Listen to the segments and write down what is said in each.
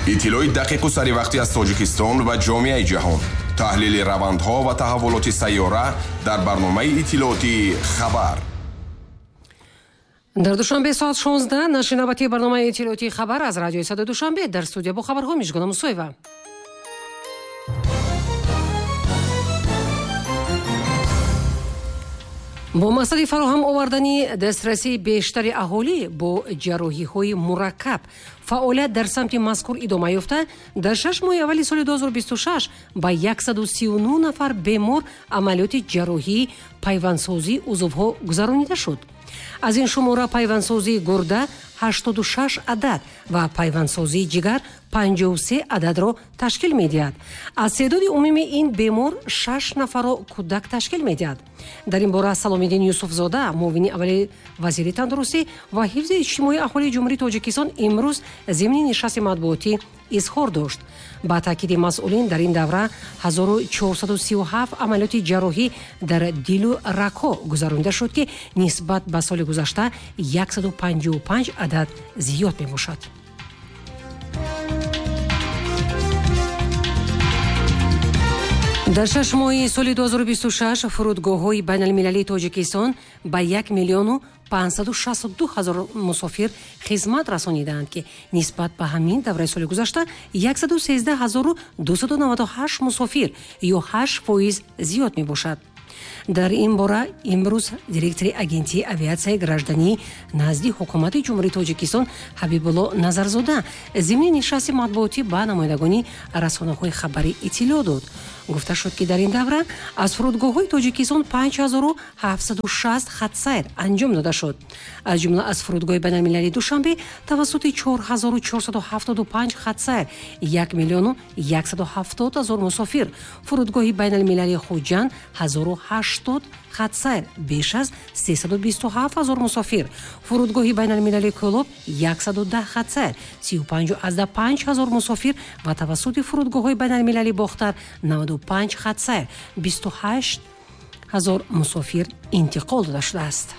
اطلاعی دقیق و سریع وقتی از تاجیکستان و جامعه جهان. تحلیل روندها و تحولات سیاره در برنامه اطلاعاتی خبر. در دوشنبه ساعت 16 نشر نوبتی برنامه اطلاعاتی خبر از رادیوی صدای دوشنبه در استودیو با خبرها میشگان موسویوا. با مقصد فراهم آوردن دسترسی بیشتر اهالی با جراحی‌های مرکب فعالیت در سمت مذکور ادامه یافته در 6 ماه اول سال 2026 با 139 نفر بیمار عملیات جراحی پیوندسازی عضوها گذرانیده شد. از این شماره پیوندسازی گرده 86 عدد و پیوندسازی جگر 53 عدد را تشکیل می‌دهد. از تعداد عمومی این بیمار 6 نفر را کودک تشکیل می‌دهد. در این باره سلام‌الدین یوسفزاده معاون اول وزیر تندرستی و حفظ اجتماعی اهالی جمهوری تاجیکستان امروز ضمن نشست مطبوعاتی اظهار داشت. با تاکید مسئولین در این دوره 1437 عملیات جراحی در دیل و رگ‌ها گذرانده شد که نسبت به سال گذشته 155 عدد زیاد میباشد. در 6 ماه سال 2026 فرودگاه‌های بین‌المللی تاجیکستان به 1,562,000 مسافر خدمت رسانیدند که نسبت به همین دوره سال گذشته 113,298 مسافر یا 8% زیاد می باشد. در این باره امروز دیرکتور агентии авиатсияи гражданӣ назди ҳукумати ҷумҳурии тоҷикистон ҳабибулло назарзода зимни нишасти матбуотӣ ба намоядагони расонаҳои хабарӣ иттилоъ дод. гуфта шуд ки дар ин давра аз фурудгоҳҳои тоҷикистон 5760 хатсайр анҷом дода шуд. аз ҷумла аз фурудгоҳи байналмилалии душанбе тавассути 4475 хатсайр 1,170,000 мусофир, фурудгоҳи байналмилалии хуҷанд 1080 хатсайр беш аз 327,000 мусофир, фурудгоҳи байналмилалии Кӯлоб 110 хатсайр 35,500 мусофир ва тавассути фурудгоҳҳои байналмилалии Бохтар 95 хатсайр 28,000 мусофир интиқол дода шудааст.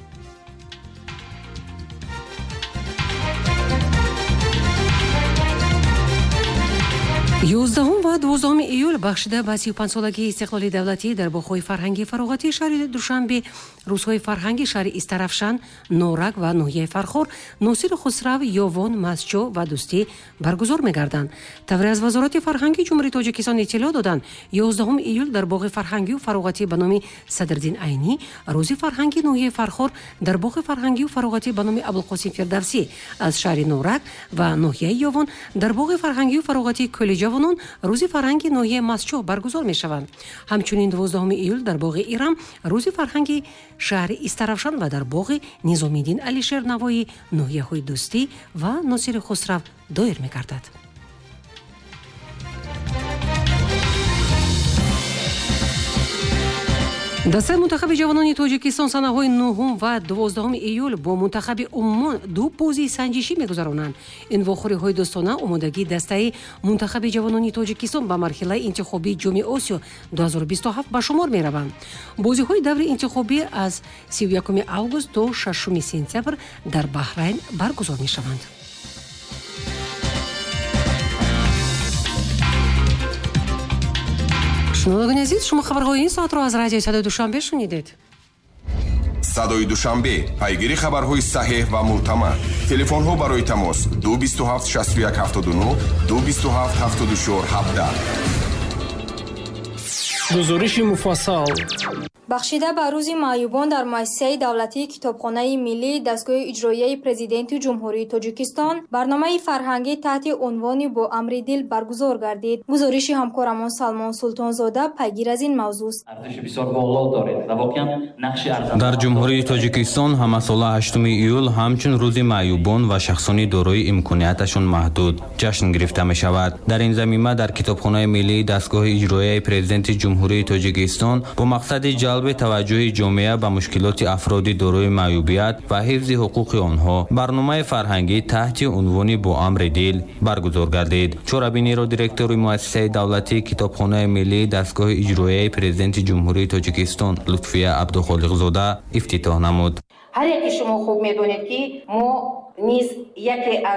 11 ва 12 июл бахшида ба 35-солагии истиқлоли давлатӣ дар боғҳои фарҳангии фароғатии шаҳри Душанбе рӯзҳои фарҳангӣ шаҳри Истарафшан, Норак ва ноҳияи Фархор, Носири Хусрав, Ёвон, Масчо ва Дӯстӣ баргузор мегарданд. Тавре аз Вазорати фарҳангии ҷумҳурии Тоҷикистон иттилоъ доданд. 11 июл дар боғи фарҳангию фароғатӣ ба номи Садриддин Айнӣ, рӯзи фарҳангии ноҳияи Фархор дар боғи фарҳангию фароғатӣ ба номи Абулқосим Фирдавсӣ аз шаҳри Норак ва ноҳияи Ёвон дар боғи фарҳангию фароғатии Кӯли ҷавонон рӯзи фарҳанги ноҳияи Масчоҳ баргузор мешаванд. ҳамчунин 12 июл дар боғи Ирам рӯзи фарҳанги шаҳри Истарафшан ва дар боғи Низомиддин Алишер Навоӣ ноҳияҳои Дӯстӣ ва Носири Хусрав доир мегардад. дастаи мунтахаби ҷавонони Тоҷикистон санаҳои 9 ва 12 июл бо мунтахаби Уммон ду позии санҷишӣ мегузаронанд. ин вохӯриҳои дӯстона омодагии дастаи мунтахаби ҷавонони Тоҷикистон ба марҳилаи интихобии ҷоми Осиё 2027 ба шумор мераванд. бозиҳои даври интихобӣ аз 31 август то 6 сентябр дар Баҳрайн баргузор мешаванд. шунавандагони азиз, шумо хабарҳои ин соатро аз радиои Садои Душанбе шунидед. Садои Душанбе, пайгири хабарҳои саҳеҳ ва мӯътамад. Телефонҳо барои тамос 227 61 79 227 74 17. гузориши муфассал. бахшида ба рӯзи маъюбон дар муассисаи давлатии китобхонаи миллии дастгоҳи иҷроияи президенти ҷумҳурии Тоҷикистон барномаи фарҳангӣ таҳти унвони бо амри дил баргузор гардид. гузориши ҳамкорамон Салмон Султонзода пайгир аз ин мавзӯъ. дар ҷумҳурии Тоҷикистон ҳамасола 8 июл ҳамчун рӯзи маъюбон ва шахсони дорои имконияташон маҳдуд ҷашн гирифта мешавад. дар ин замима дар китобхонаи миллии дастгоҳи иҷроияи президенти ҷумҳурии Тоҷикистон бо мақсади ҷалби таваҷҷӯҳи ҷомеа ба мушкилоти афроди дорои маъюбият ва ҳифзи ҳуқуқи онҳо барномаи фарҳангӣ таҳти унвони бо амри дил баргузор гардид. чорабиниро директори муассисаи давлатии китобхонаи миллии дастгоҳи иҷроияи президенти ҷумҳурии Тоҷикистон Лутфия Абдухолиқзода ифтитоҳ намуд. ҳар яке шумо хуб медонед ки мо низ яке аз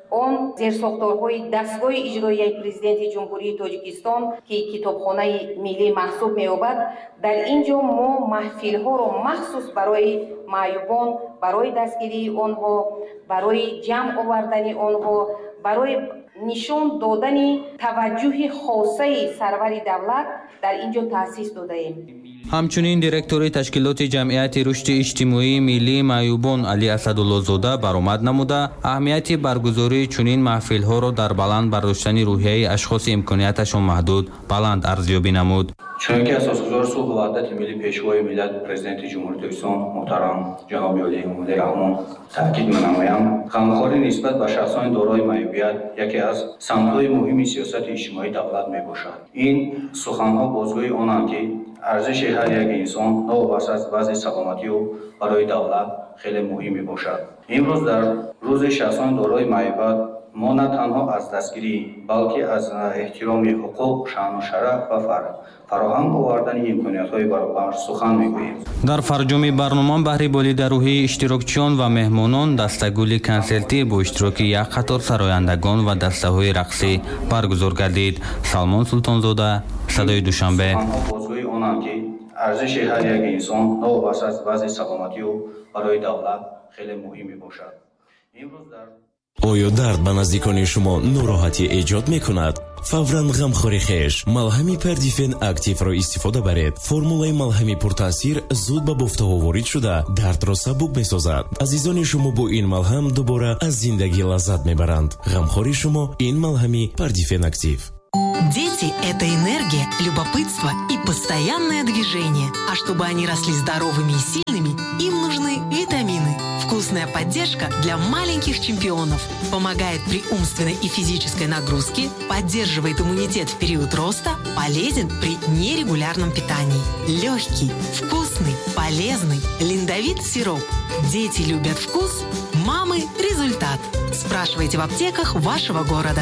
он зерсохторҳои дастгоҳи иҷроияи президенти ҷумҳурии Тоҷикистон ки китобхонаи миллӣ маҳсуб меёбад, дар ин ҷо мо маҳфилҳоро махсус барои маъюбон, барои дастгирии онҳо, барои ҷамъ овардани онҳо, барои нишон додани таваҷҷӯҳи хосаи сарвари давлат дар ин ҷо таъсис додаем. ҳамчунин директори ташкилоти ҷамъияти рушди иҷтимоии миллии маъюбон Али Асадуллозода баромад намуда, аҳамияти баргузории чунин маҳфилҳоро дар баланд бардоштани рӯҳияи ашхоси имконияташон маҳдуд баланд арзёбӣ намуд. чунки асосгузори сулҳу ваҳдати миллӣ пешвои миллат президенти ҷумҳурии Тоҷикистон муҳтарам ҷаноби Олии Муҳаммади Раҳмон таъкид менамоям, ғамхорӣ нисбат ба шахсони дорои маъюбият яке аз самтҳои муҳими сиёсати иҷтимоии давлат мебошад. ин суханҳо бозгӯи онанд ки арзиши ҳар як инсон новобаста аз вазъи саломатию барои давлат хеле муҳим мебошад. имрӯз дар рӯзи шахсони дорои маъюбият мо на танҳо аз дастгирӣ, балки аз эҳтироми ҳуқуқ, шаъну шараф ва фароҳам овардани имкониятҳои баробар сухан мегӯем. дар фарҷоми барнома баҳри болида рӯҳии иштирокчиён ва меҳмонон дастагули консертӣ бо иштироки як қатор сарояндагон ва дастаҳои рақсӣ баргузор гардид. Салмон Султонзода, Садои Душанбе. бозгӯи онанд ки арзиши ҳар як инсон новобаста аз вазъи саломатию барои давлат хеле муҳим мебошад. имрӯз дар оё дард ба наздикони шумо нороҳатӣ эҷод мекунад? фавран ғамхори хеш малҳами Пардифен активро истифода баред. формулаи малҳами пуртаъсир зуд ба бофтаҳо ворид шуда дардро сабук месозад. азизони шумо бо ин малҳам дубора аз зиндагӣ лаззат мебаранд. ғамхори шумо ин малҳами Пардифен актив. Дети – это энергия, любопытство и постоянное движение. А чтобы они росли здоровыми и сильными, им нужны витамины. Вкусная поддержка для маленьких чемпионов. Помогает при умственной и физической нагрузке, поддерживает иммунитет в период роста, полезен при нерегулярном питании. Легкий, вкусный, полезный, линдовит сироп. Дети любят вкус, мамы – результат. Спрашивайте в аптеках вашего города.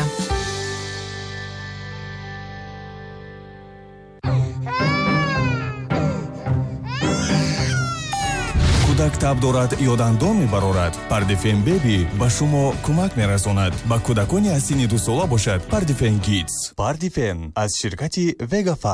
кӯдак таб дорад ё дандон мебарорад, Пардифен беби ба шумо кӯмак мерасонад. ба кӯдакони аз синни 2 сола бошад Пардифен Kids. Пардифен аз ширкати Вегафарм.